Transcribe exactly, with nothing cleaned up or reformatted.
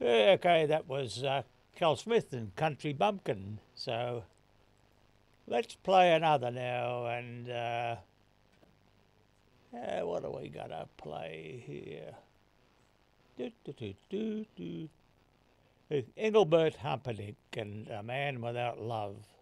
Yeah, okay, that was uh, Cal Smith and Country Bumpkin. So let's play another now. And uh, uh, what do we got to play here? Do, do, do, do, do. Engelbert Humperdinck and A Man Without Love.